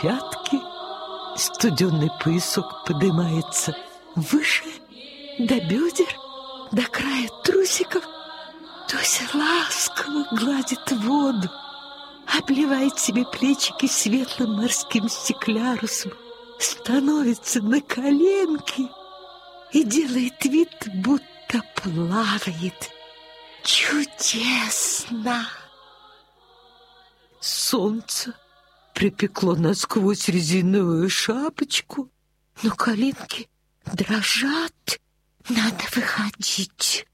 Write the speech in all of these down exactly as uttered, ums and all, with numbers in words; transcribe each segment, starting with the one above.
пятки, студеный поясок поднимается выше, до бедер, до края трусиков. Тося ласково гладит воду, обливает себе плечики светлым морским стеклярусом, становится на коленки и делает вид, будто плавает. Чудесно! Солнце припекло насквозь резиновую шапочку, но коленки дрожат, надо выходить.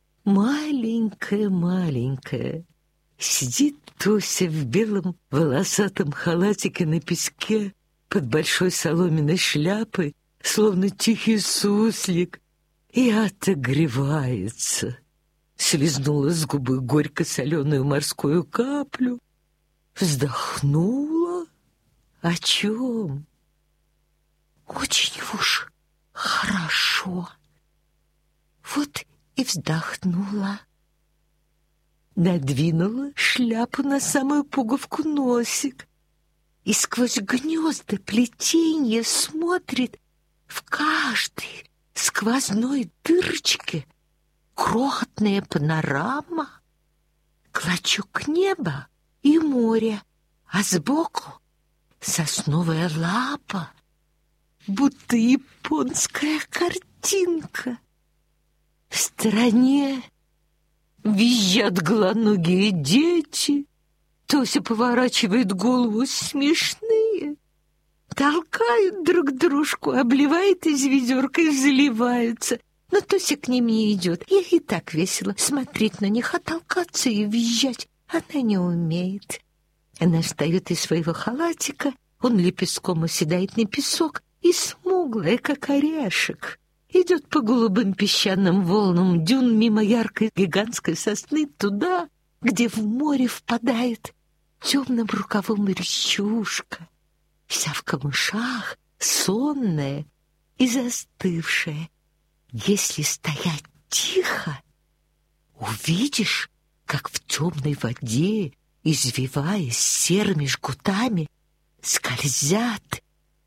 Маленькая-маленькая сидит Тося в белом волосатом халатике на песке под большой соломенной шляпой, словно тихий суслик, и отогревается. Слизнула с губы горько-соленую морскую каплю, вздохнула. О чем? Очень уж хорошо. Вот и вздохнула. Надвинула шляпу на самую пуговку носик и сквозь гнезда плетенья смотрит в каждой сквозной дырочке крохотная панорама, клочок неба и моря, а сбоку сосновая лапа, будто японская картинка. В стороне визжат голоногие дети. Тося поворачивает голову, смешные, толкают друг дружку, обливает из ведерка и заливаются. Но Тося к ним не идет. Ей и так весело смотреть на них, а толкаться и визжать она не умеет. Она встает из своего халатика, он лепестком оседает на песок и смуглая, как орешек, идет по голубым песчаным волнам дюн мимо яркой гигантской сосны туда, где в море впадает темным рукавом речушка, вся в камышах, сонная и застывшая. Если стоять тихо, увидишь, как в темной воде, извиваясь серыми жгутами, скользят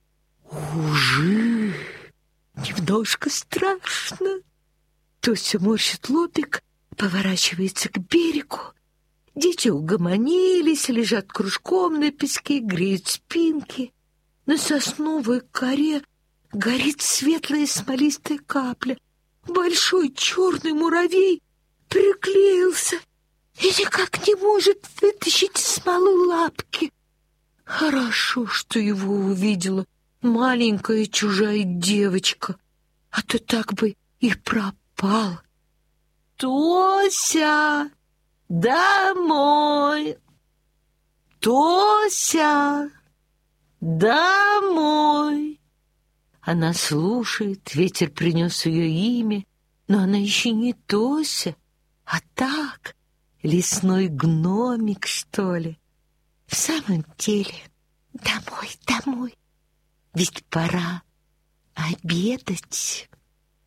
ужи. Немножко страшно. Тося морщит лобик, поворачивается к берегу. Дети угомонились, лежат кружком на песке, греют спинки. На сосновой коре горит светлая смолистая капля. Большой черный муравей приклеился и никак не может вытащить из смолы лапки. Хорошо, что его увидела маленькая чужая девочка, а то так бы и пропал. «Тося, домой! Тося, домой!» Она слушает, ветер принес ее имя, но она еще не Тося, а так, лесной гномик, что ли. В самом деле, домой, домой, ведь пора обедать.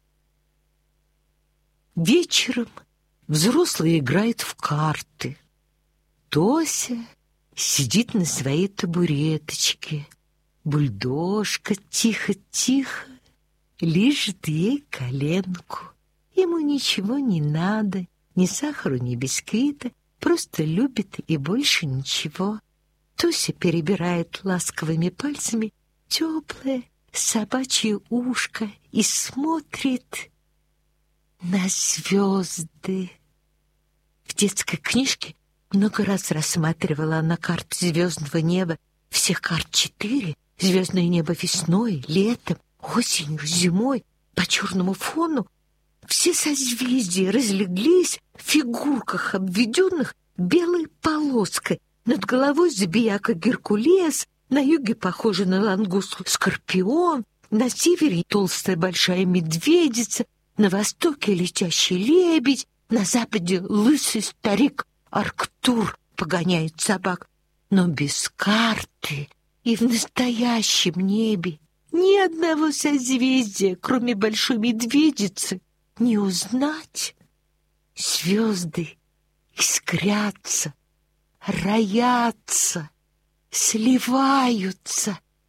Вечером взрослые играют в карты. Тося сидит на своей табуреточке. Бульдожка тихо-тихо лижет ей коленку. Ему ничего не надо, ни сахару, ни бисквита, просто любит и больше ничего. Тося перебирает ласковыми пальцами теплое собачье ушко и смотрит на звезды. В детской книжке много раз рассматривала она карты звездного неба. Всех карт четыре. Звездное небо весной, летом, осенью, зимой. По черному фону все созвездия разлеглись в фигурках, обведенных белой полоской. Над головой забияка Геркулес, на юге похоже на лангусту Скорпион, на севере толстая большая медведица, на востоке летящий лебедь, на западе лысый старик Арктур погоняет собак. Но без карты и в настоящем небе ни одного созвездия, кроме большой медведицы, не узнать. Звезды искрятся, роятся, сливаются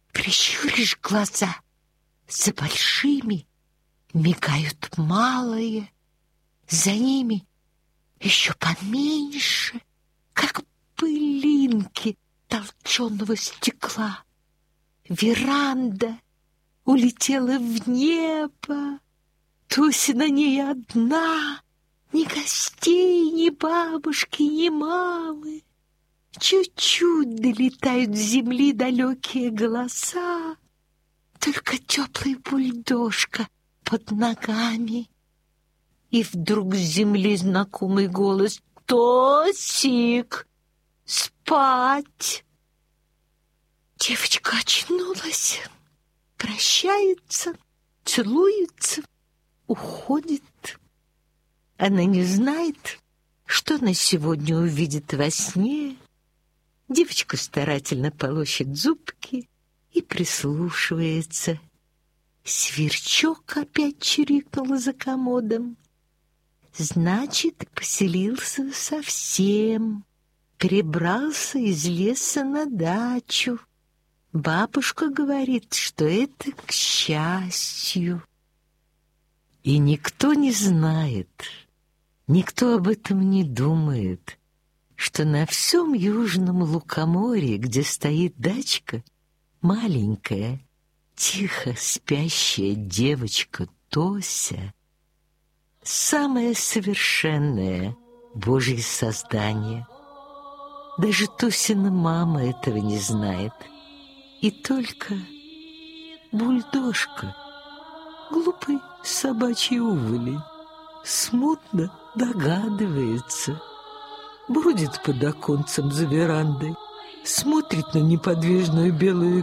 Прищуришь глаза, за большими мигают малые, за ними еще поменьше, как пылинки толченого стекла. Веранда улетела в небо, Туся на ней одна, ни гостей, ни бабушки, ни мамы. Чуть-чуть долетают с земли далекие голоса, только теплая бульдожка под ногами. И вдруг с земли знакомый голос: «Тосик, спать!» Девочка очнулась, прощается, целуется, уходит. Она не знает, что она сегодня увидит во сне. Девочка старательно полощет зубки и прислушивается. Сверчок опять чирикнул за комодом. Значит, поселился совсем, перебрался из леса на дачу. Бабушка говорит, что это к счастью. И никто не знает, никто об этом не думает, что на всем южном лукоморье, где стоит дачка, маленькая, тихо спящая девочка Тося, самое совершенное Божье создание. Даже Тосина мама этого не знает. И только бульдожка, глупый собачий уволень, смутно догадывается, бродит под оконцем за верандой, смотрит на неподвижную белую